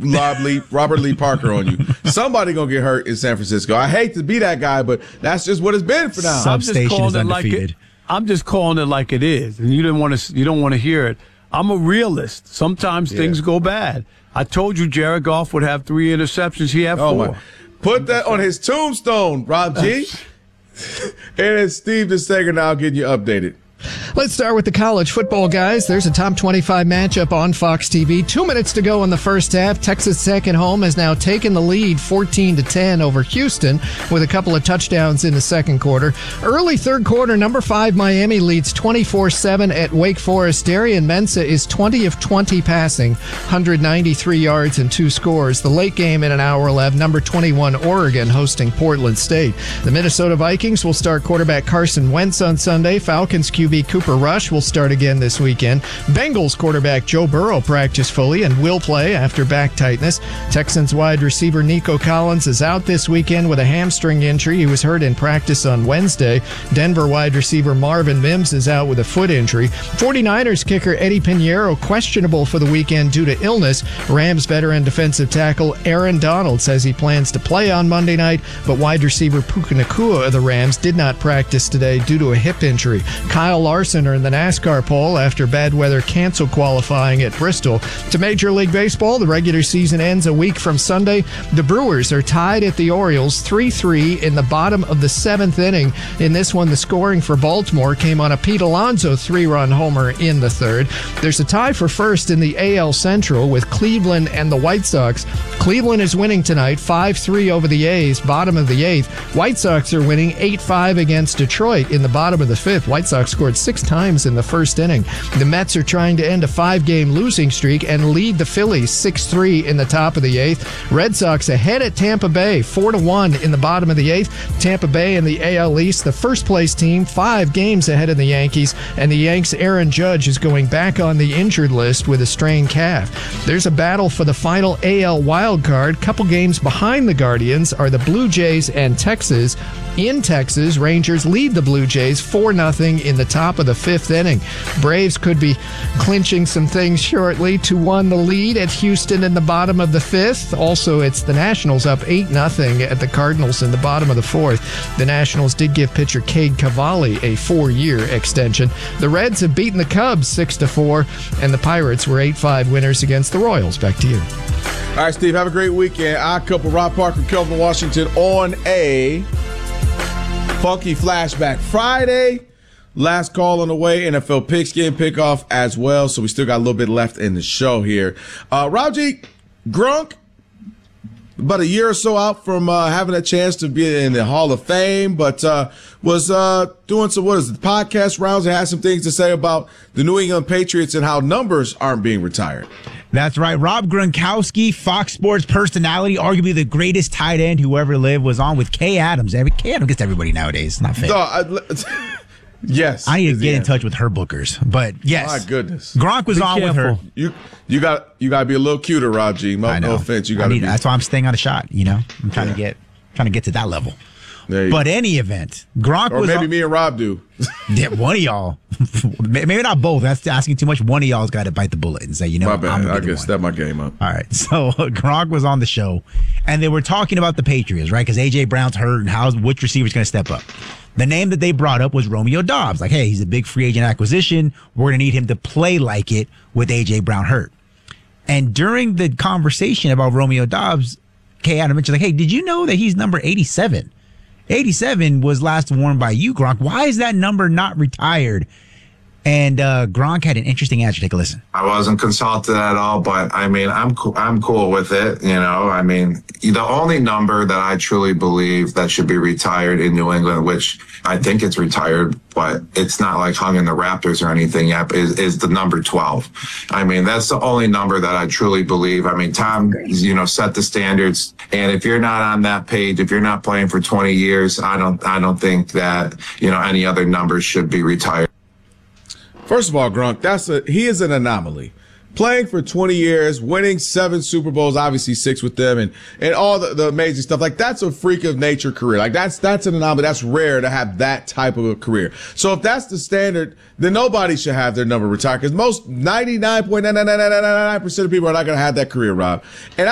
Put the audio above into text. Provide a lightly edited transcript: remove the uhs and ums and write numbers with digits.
Robert Lee Parker on you. Somebody gonna get hurt in San Francisco. I hate to be that guy, but that's just what it's been for now. Substation is undefeated. I'm just calling it like it is, and you don't want to hear it. I'm a realist. Sometimes things go bad. I told you Jared Goff would have 3 interceptions. He had 4. Put that on his tombstone, Rob G. And it's Steve DeSager now getting you updated. Let's start with the college football, guys. There's a top 25 matchup on Fox TV. 2 minutes to go in the first half. Texas Tech at home has now taken the lead 14-10 over Houston with a couple of touchdowns in the second quarter. Early third quarter, number 5 Miami leads 24-7 at Wake Forest. Darian Mensah is 20 of 20 passing, 193 yards and 2 scores. The late game in an hour 11, number 21 Oregon hosting Portland State. The Minnesota Vikings will start quarterback Carson Wentz on Sunday. Falcons QB Cooper Rush will start again this weekend. Bengals quarterback Joe Burrow practiced fully and will play after back tightness. Texans wide receiver Nico Collins is out this weekend with a hamstring injury. He was hurt in practice on Wednesday. Denver wide receiver Marvin Mims is out with a foot injury. 49ers kicker Eddie Pinheiro questionable for the weekend due to illness. Rams veteran defensive tackle Aaron Donald says he plans to play on Monday night, but wide receiver Puka Nacua of the Rams did not practice today due to a hip injury. Kyle Larson are in the NASCAR pole after bad weather canceled qualifying at Bristol. To Major League Baseball, the regular season ends a week from Sunday. The Brewers are tied at the Orioles 3-3 in the bottom of the 7th inning. In this one, the scoring for Baltimore came on a Pete Alonso 3-run homer in the 3rd. There's a tie for first in the AL Central with Cleveland and the White Sox. Cleveland is winning tonight 5-3 over the A's, bottom of the 8th. White Sox are winning 8-5 against Detroit in the bottom of the 5th. White Sox scored 6 times in the first inning. The Mets are trying to end a 5-game losing streak and lead the Phillies 6-3 in the top of the 8th. Red Sox ahead at Tampa Bay 4-1 in the bottom of the 8th. Tampa Bay in the AL East, the first place team, 5 games ahead of the Yankees, and the Yanks' Aaron Judge is going back on the injured list with a strained calf. There's a battle for the final AL wild card. Couple games behind the Guardians are the Blue Jays and Texas. In Texas, Rangers lead the Blue Jays 4-0 in the top of the 5th inning. Braves could be clinching some things shortly. 2-1 the lead at Houston in the bottom of the 5th. Also, it's the Nationals up 8-0 at the Cardinals in the bottom of the 4th. The Nationals did give pitcher Cade Cavalli a 4-year extension. The Reds have beaten the Cubs 6-4, and the Pirates were 8-5 winners against the Royals. Back to you. All right, Steve, have a great weekend. I couple Rob Parker, Kelvin Washington on a Funky Flashback Friday. Last call on the way. NFL Pigskin Pickoff as well. So we still got a little bit left in the show here. Rob G, Gronk, about a year or so out from having a chance to be in the Hall of Fame, but was doing some, podcast rounds and had some things to say about the New England Patriots and how numbers aren't being retired. That's right. Rob Gronkowski, Fox Sports personality, arguably the greatest tight end who ever lived, was on with Kay Adams. Kay Adams gets everybody nowadays. It's not fair. Yes. I need to get in touch with her bookers. But yes. My goodness. Gronk was on with her. You got to be a little cuter, Rob G. No offense. That's why I'm staying on a shot, I'm trying to get to that level. But any event, Gronk or was maybe me and Rob do. Yeah, one of y'all. Maybe not both. That's asking too much. One of y'all's got to bite the bullet and say, my bad. I guess step my game up. All right. So Gronk was on the show, and they were talking about the Patriots, right? Because A.J. Brown's hurt, and which receiver's going to step up. The name that they brought up was Romeo Doubs. Like, hey, he's a big free agent acquisition. We're going to need him to play like it with A.J. Brown hurt. And during the conversation about Romeo Doubs, Kay Adams mentioned, like, hey, did you know that he's number 87? 87 was last worn by you, Gronk. Why is that number not retired? And Gronk had an interesting answer. Take a listen. I wasn't consulted at all, but I mean, I'm cool with it. I mean, the only number that I truly believe that should be retired in New England, which I think it's retired, but it's not like hung in the Raptors or anything yet, is the number 12. I mean, that's the only number that I truly believe. I mean, Tom, set the standards. And if you're not on that page, if you're not playing for 20 years, I don't think that, any other numbers should be retired. First of all, Gronk, he is an anomaly. Playing for 20 years, winning 7 Super Bowls, obviously 6 with them, and all the amazing stuff. Like, that's a freak of nature career. Like, that's an anomaly. That's rare to have that type of a career. So if that's the standard, then nobody should have their number retired, because most 99.999% of people are not going to have that career, Rob. And